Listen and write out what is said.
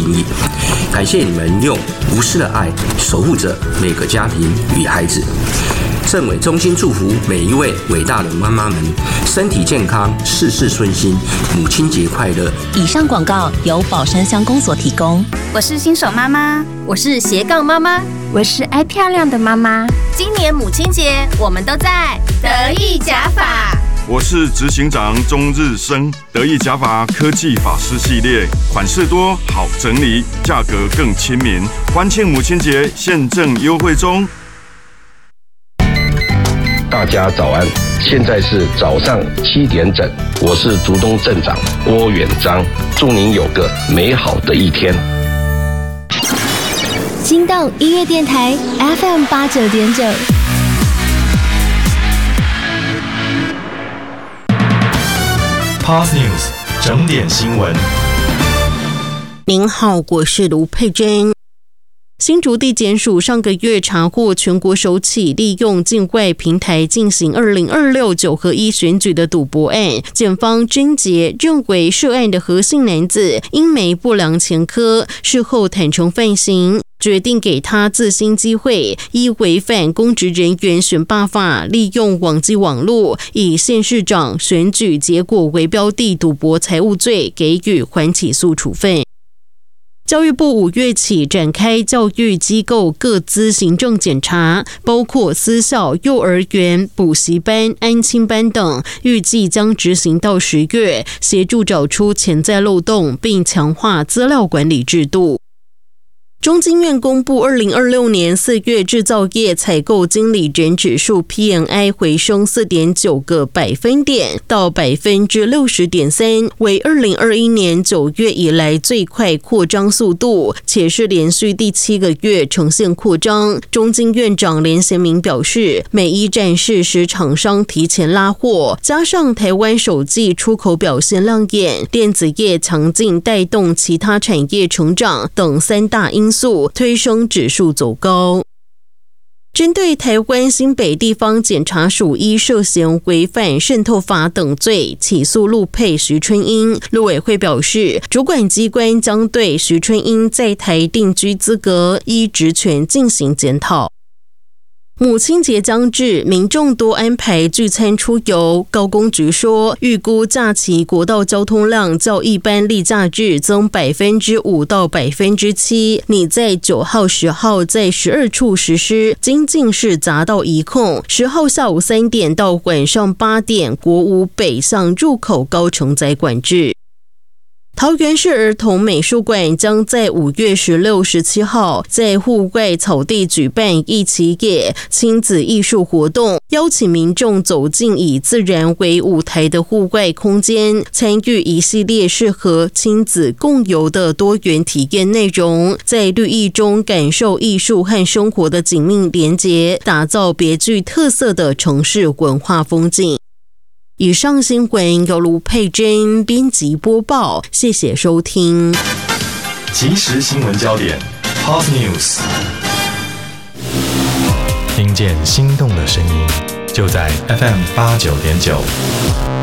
意。感谢你们用无私的爱守护着每个家庭与孩子。政委衷心祝福每一位伟大的妈妈们身体健康，事事顺心，母亲节快乐。 以上广告由宝山乡公所提供。 我是新手妈妈， 我是斜杠妈妈， 我是爱漂亮的妈妈。 今年母亲节，我们都在得意假发。 我是执行长钟日升，得意假发科技发饰系列，款式多，好整理，价格更亲民。欢庆母亲节，现正优惠中。 大家早安，现在是早上7点整，我是竹东镇长郭远章，祝您有个美好的一天。 心动音乐电台 FM 89.9。 Pulse News 整点新闻。 您好，我是卢佩珍。新竹地检署上个月查获全国首起利用境外平台进行20269合1选举的赌博案，检方侦结认为涉案的何姓男子因没不良前科，事后坦诚犯行，决定给他自新机会，依违反公职人员选罢法，利用网际网路以县市长选举结果为标的赌博财物罪，给予缓起诉处分。教育部5月起展开教育机构各资行政检查，包括私校、幼儿园、补习班、安亲班等，预计将执行到10月，协助找出潜在漏洞，并强化资料管理制度。中经院公布2026年4月制造业采购经理人指数 PMI 回升 4.9 个百分点到 60.3%， 为2021年9月以来最快扩张速度，且是连续第7个月呈现扩张。中经院长连贤明表示，美伊战事使厂商提前拉货，加上台湾首季出口表现亮眼，电子业强劲带动其他产业成长等3大因素推升指数走高。针对台湾新北地方检察署依涉嫌违反渗透法等罪起诉陆配徐春英，陆委会表示，主管机关将对徐春英在台定居资格依职权进行检讨。母亲节将至，民众多安排聚餐出游。高公局说，预估假期国道交通量较一般例假日增 5% 到 7%。你在9号、10号在12处实施经进式匝道移控，10号下午3点到晚上8点，国五北向入口高承载管制。桃园市儿童美术馆将在5月16、17号在户外草地举办一起野亲子艺术活动，邀请民众走进以自然为舞台的户外空间，参与一系列适合亲子共游的多元体验内容，在绿意中感受艺术和生活的紧密连结，打造别具特色的城市文化风景。以上新闻由卢佩珍编辑播报，谢谢收听。 即时新闻焦点 Pulse News， 听见心动的声音，就在 FM 89.9。